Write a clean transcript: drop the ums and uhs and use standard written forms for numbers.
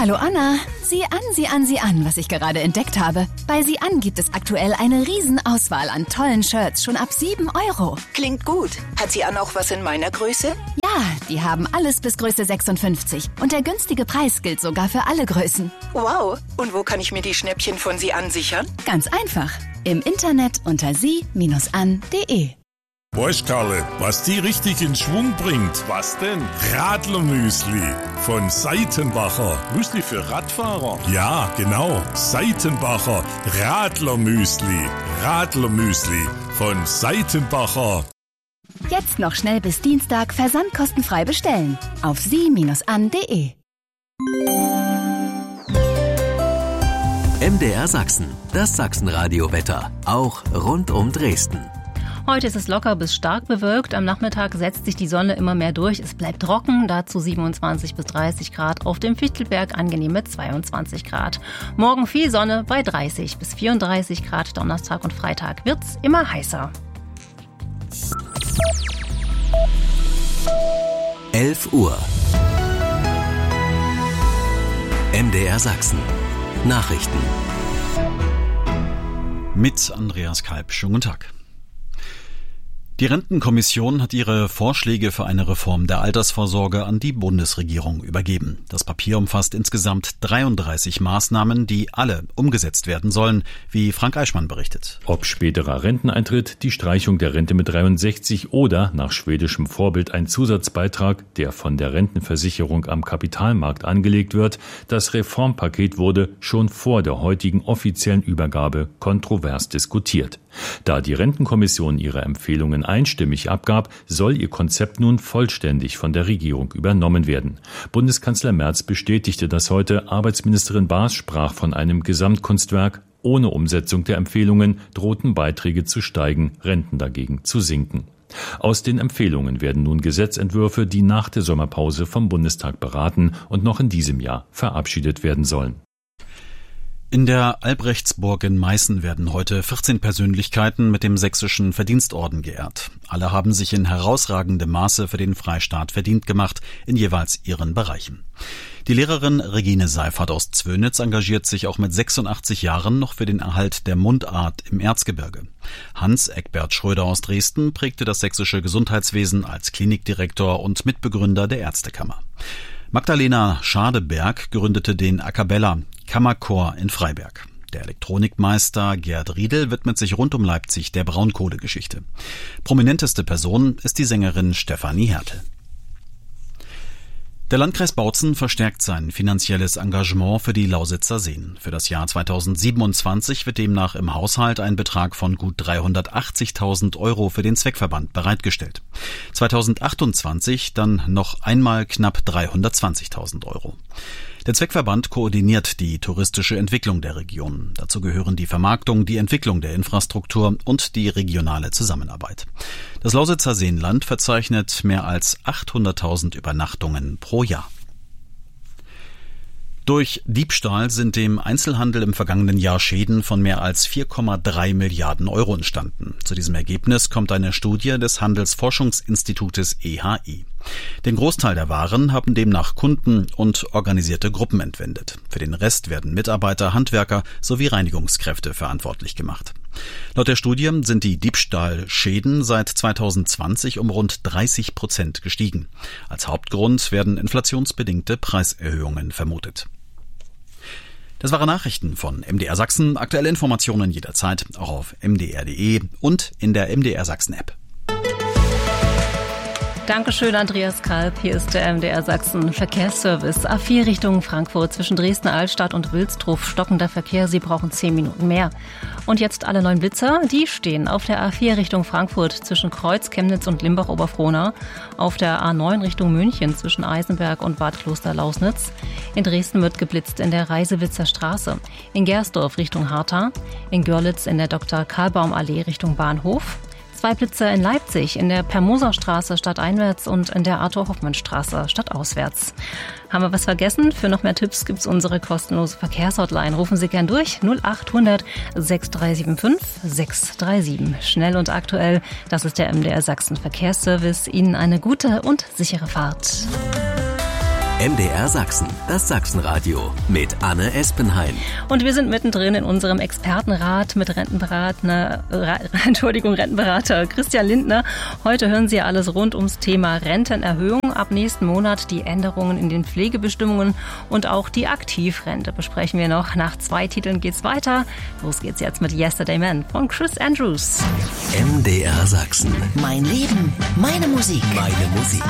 Hallo Anna, sieh an, was ich gerade entdeckt habe. Bei Sieh an gibt es aktuell eine Riesenauswahl an tollen Shirts, schon ab 7 €. Klingt gut. Hat Sie an auch was in meiner Größe? Ja, die haben alles bis Größe 56. Und der günstige Preis gilt sogar für alle Größen. Wow. Und wo kann ich mir die Schnäppchen von Sie an sichern? Ganz einfach. Im Internet unter sie-an.de. Weißt Karle, was die richtig in Schwung bringt? Was denn? Radlermüsli von Seitenbacher. Müsli für Radfahrer? Ja, genau. Seitenbacher Radlermüsli. Radlermüsli von Seitenbacher. Jetzt noch schnell bis Dienstag versandkostenfrei bestellen. Auf sie-an.de. MDR Sachsen, das Sachsenradio-Wetter, auch rund um Dresden. Heute ist es locker bis stark bewölkt. Am Nachmittag setzt sich die Sonne immer mehr durch. Es bleibt trocken, dazu 27 bis 30 Grad. Auf dem Fichtelberg angenehm mit 22 Grad. Morgen viel Sonne bei 30 bis 34 Grad. Donnerstag und Freitag wird's immer heißer. 11 Uhr. MDR Sachsen. Nachrichten. Mit Andreas Kalb. Schönen guten Tag. Die Rentenkommission hat ihre Vorschläge für eine Reform der Altersvorsorge an die Bundesregierung übergeben. Das Papier umfasst insgesamt 33 Maßnahmen, die alle umgesetzt werden sollen, wie Frank Eichmann berichtet. Ob späterer Renteneintritt, die Streichung der Rente mit 63 oder nach schwedischem Vorbild ein Zusatzbeitrag, der von der Rentenversicherung am Kapitalmarkt angelegt wird, das Reformpaket wurde schon vor der heutigen offiziellen Übergabe kontrovers diskutiert. Da die Rentenkommission ihre Empfehlungen einstimmig abgab, soll ihr Konzept nun vollständig von der Regierung übernommen werden. Bundeskanzler Merz bestätigte das heute. Arbeitsministerin Baas sprach von einem Gesamtkunstwerk. Ohne Umsetzung der Empfehlungen drohten Beiträge zu steigen, Renten dagegen zu sinken. Aus den Empfehlungen werden nun Gesetzentwürfe, die nach der Sommerpause vom Bundestag beraten und noch in diesem Jahr verabschiedet werden sollen. In der Albrechtsburg in Meißen werden heute 14 Persönlichkeiten mit dem Sächsischen Verdienstorden geehrt. Alle haben sich in herausragendem Maße für den Freistaat verdient gemacht, in jeweils ihren Bereichen. Die Lehrerin Regine Seifert aus Zwönitz engagiert sich auch mit 86 Jahren noch für den Erhalt der Mundart im Erzgebirge. Hans Eckbert Schröder aus Dresden prägte das sächsische Gesundheitswesen als Klinikdirektor und Mitbegründer der Ärztekammer. Magdalena Schadeberg gründete den Acapella Kammerchor in Freiberg. Der Elektronikmeister Gerd Riedel widmet sich rund um Leipzig der Braunkohlegeschichte. Prominenteste Person ist die Sängerin Stefanie Hertel. Der Landkreis Bautzen verstärkt sein finanzielles Engagement für die Lausitzer Seen. Für das Jahr 2027 wird demnach im Haushalt ein Betrag von gut 380.000 € für den Zweckverband bereitgestellt. 2028 dann noch einmal knapp 320.000 €. Der Zweckverband koordiniert die touristische Entwicklung der Region. Dazu gehören die Vermarktung, die Entwicklung der Infrastruktur und die regionale Zusammenarbeit. Das Lausitzer Seenland verzeichnet mehr als 800.000 Übernachtungen pro Jahr. Durch Diebstahl sind dem Einzelhandel im vergangenen Jahr Schäden von mehr als 4,3 Milliarden € entstanden. Zu diesem Ergebnis kommt eine Studie des Handelsforschungsinstitutes EHI. Den Großteil der Waren haben demnach Kunden und organisierte Gruppen entwendet. Für den Rest werden Mitarbeiter, Handwerker sowie Reinigungskräfte verantwortlich gemacht. Laut der Studie sind die Diebstahlschäden seit 2020 um rund 30% gestiegen. Als Hauptgrund werden inflationsbedingte Preiserhöhungen vermutet. Das waren Nachrichten von MDR Sachsen. Aktuelle Informationen jederzeit auch auf mdr.de und in der MDR Sachsen App. Dankeschön, Andreas Kalb. Hier ist der MDR Sachsen Verkehrsservice. A4 Richtung Frankfurt zwischen Dresden-Altstadt und Wilsdruf. Stockender Verkehr, Sie brauchen 10 Minuten mehr. Und jetzt alle 9 Blitzer, die stehen auf der A4 Richtung Frankfurt zwischen Kreuz, Chemnitz und Limbach-Oberfrohna. Auf der A9 Richtung München zwischen Eisenberg und Bad Kloster-Lausnitz. In Dresden wird geblitzt in der Reisewitzer Straße. In Gersdorf Richtung Hartha. In Görlitz in der Dr.-Karlbaum-Allee Richtung Bahnhof. 2 Blitzer in Leipzig, in der Permoserstraße stadteinwärts und in der Arthur-Hoffmann-Straße stadtauswärts. Haben wir was vergessen? Für noch mehr Tipps gibt's unsere kostenlose Verkehrshotline. Rufen Sie gern durch 0800 6375 637. Schnell und aktuell, das ist der MDR Sachsen Verkehrsservice. Ihnen eine gute und sichere Fahrt. MDR Sachsen, das Sachsenradio mit Anne Espenhain. Und wir sind mittendrin in unserem Expertenrat mit Rentenberater Christian Lindner. Heute hören Sie alles rund ums Thema Rentenerhöhung. Ab nächsten Monat die Änderungen in den Pflegebestimmungen und auch die Aktivrente besprechen wir noch. Nach 2 Titeln geht's weiter. Los geht's jetzt mit Yesterday Man von Chris Andrews. MDR Sachsen. Mein Leben, meine Musik. Meine Musik.